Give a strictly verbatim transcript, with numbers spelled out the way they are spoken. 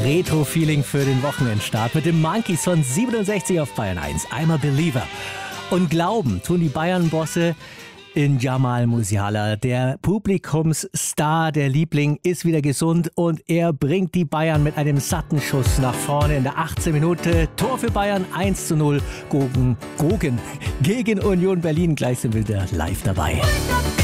Retro-Feeling für den Wochenendstart mit dem Monkeys von siebenundsechzig auf Bayern eins. I'm a Believer. Und glauben tun die Bayern-Bosse in Jamal Musiala. Der Publikumsstar, der Liebling, ist wieder gesund und er bringt die Bayern mit einem satten Schuss nach vorne in der achtzehnten Minute. Tor für Bayern, eins zu null gegen, gegen, gegen Union Berlin. Gleich sind wir wieder live dabei.